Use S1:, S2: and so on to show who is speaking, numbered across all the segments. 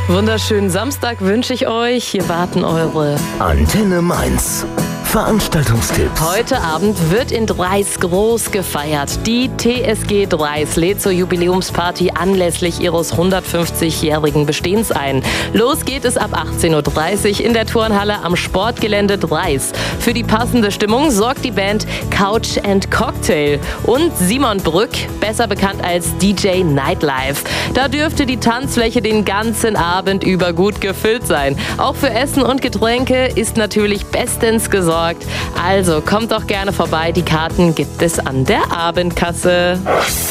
S1: Wunderschönen Samstag wünsche ich euch. Hier warten eure
S2: Antenne Mainz. Veranstaltungstipps.
S1: Heute Abend wird in Dreis groß gefeiert. Die TSG Dreis lädt zur Jubiläumsparty anlässlich ihres 150-jährigen Bestehens ein. Los geht es ab 18.30 Uhr in der Turnhalle am Sportgelände Dreis. Für die passende Stimmung sorgt die Band Couch and Cocktail und Simon Brück, besser bekannt als DJ Nightlife. Da dürfte die Tanzfläche den ganzen Abend über gut gefüllt sein. Auch für Essen und Getränke ist natürlich bestens gesorgt. Also kommt doch gerne vorbei, die Karten gibt es an der Abendkasse.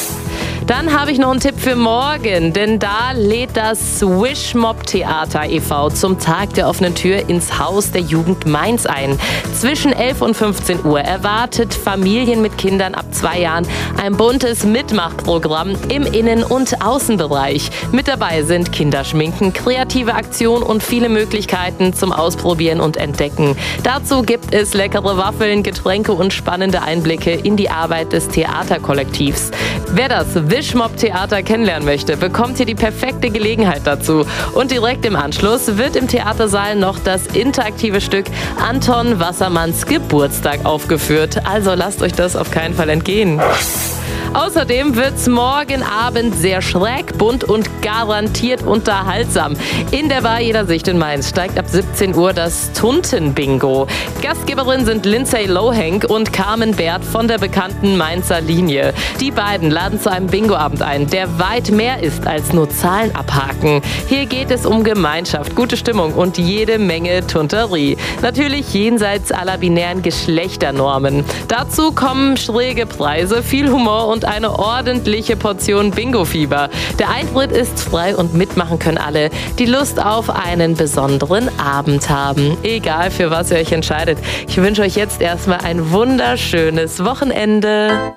S1: Dann habe ich noch einen Tipp für morgen, denn da lädt das Swish Mob Theater e.V. zum Tag der offenen Tür ins Haus der Jugend Mainz ein. Zwischen 11 und 15 Uhr erwartet Familien mit Kindern ab 2 Jahren ein buntes Mitmachprogramm im Innen- und Außenbereich. Mit dabei sind Kinderschminken, kreative Aktionen und viele Möglichkeiten zum Ausprobieren und Entdecken. Dazu gibt es leckere Waffeln, Getränke und spannende Einblicke in die Arbeit des Theaterkollektivs. Wer das Wish Mob Theater kennenlernen möchte, bekommt hier die perfekte Gelegenheit dazu. Und direkt im Anschluss wird im Theatersaal noch das interaktive Stück Anton Wassermanns Geburtstag aufgeführt. Also lasst euch das auf keinen Fall entgehen. Außerdem wird's morgen Abend sehr schräg, bunt und garantiert unterhaltsam. In der Bar Jeder Sicht in Mainz steigt ab 17 Uhr das Tunten-Bingo. Gastgeberin sind Lindsay Lohank und Carmen Bert von der bekannten Mainzer Linie. Die beiden laden zu einem Bingo-Abend ein, der weit mehr ist als nur Zahlen abhaken. Hier geht es um Gemeinschaft, gute Stimmung und jede Menge Tunterie. Natürlich jenseits aller binären Geschlechternormen. Dazu kommen schräge Preise, viel Humor und eine ordentliche Portion Bingo-Fieber. Der Eintritt ist frei und mitmachen können alle, die Lust auf einen besonderen Abend haben. Egal, für was ihr euch entscheidet. Ich wünsche euch jetzt erstmal ein wunderschönes Wochenende.